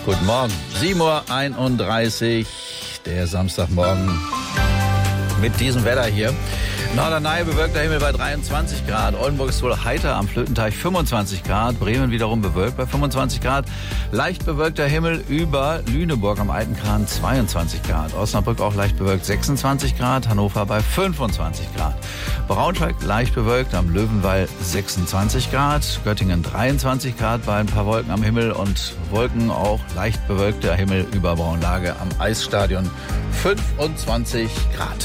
Guten Morgen. 7:31 Uhr, der Samstagmorgen mit diesem Wetter hier. Norderney bewölkter Himmel bei 23 Grad. Oldenburg ist wohl heiter, am Flötenteich 25 Grad. Bremen wiederum bewölkt bei 25 Grad. Leicht bewölkter Himmel über Lüneburg am Altenkran 22 Grad. Osnabrück auch leicht bewölkt 26 Grad. Hannover bei 25 Grad. Braunschweig leicht bewölkt am Löwenwall 26 Grad. Göttingen 23 Grad bei ein paar Wolken am Himmel und Wolken auch leicht bewölkter Himmel über Braunlage am Eisstadion 25 Grad.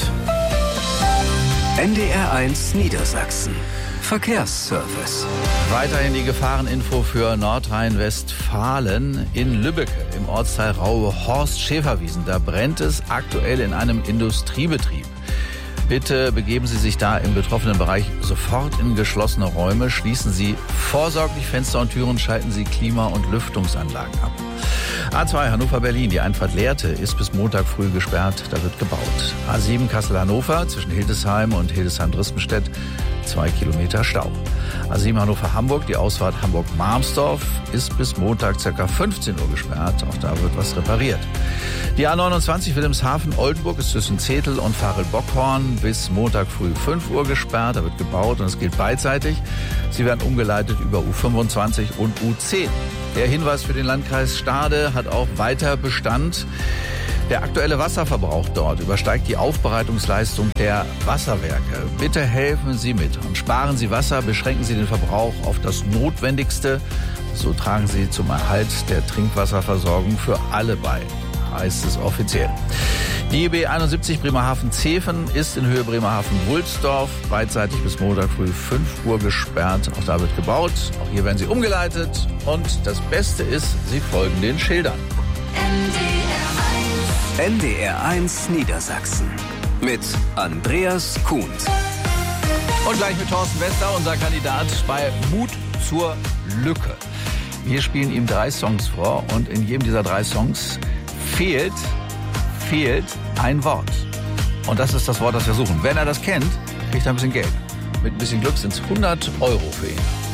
NDR1 Niedersachsen. Verkehrsservice. Weiterhin die Gefahreninfo für Nordrhein-Westfalen. In Lübbecke im Ortsteil Raue-Horst-Schäferwiesen. Da brennt es aktuell in einem Industriebetrieb. Bitte begeben Sie sich da im betroffenen Bereich sofort in geschlossene Räume. Schließen Sie vorsorglich Fenster und Türen, schalten Sie Klima- und Lüftungsanlagen ab. A2 Hannover-Berlin, die Einfahrt Lehrte, ist bis Montag früh gesperrt, da wird gebaut. A7 Kassel-Hannover zwischen Hildesheim und Hildesheim-Drispenstedt 2 Kilometer Stau. A7 Hannover-Hamburg, die Ausfahrt Hamburg-Marmsdorf ist bis Montag ca. 15 Uhr gesperrt, auch da wird was repariert. Die A29 Wilhelmshaven-Oldenburg ist zwischen Zetel und Varel-Bockhorn bis Montag früh 5 Uhr gesperrt, da wird gebaut und es gilt beidseitig. Sie werden umgeleitet über U25 und U10. Der Hinweis für den Landkreis Stade hat auch weiter Bestand. Der aktuelle Wasserverbrauch dort übersteigt die Aufbereitungsleistung der Wasserwerke. Bitte helfen Sie mit und sparen Sie Wasser, beschränken Sie den Verbrauch auf das Notwendigste. So tragen Sie zum Erhalt der Trinkwasserversorgung für alle bei, heißt es offiziell. Die B71 Bremerhaven-Zeven ist in Höhe Bremerhaven-Wulsdorf beidseitig bis Montag früh 5 Uhr gesperrt. Auch da wird gebaut. Auch hier werden sie umgeleitet. Und das Beste ist, Sie folgen den Schildern. NDR1 Niedersachsen mit Andreas Kuhns. Und gleich mit Thorsten Wester, unser Kandidat bei Mut zur Lücke. Wir spielen ihm 3 Songs vor und in jedem dieser 3 Songs fehlt ein Wort. Und das ist das Wort, das wir suchen. Wenn er das kennt, kriegt er ein bisschen Geld. Mit ein bisschen Glück sind es 100 € für ihn.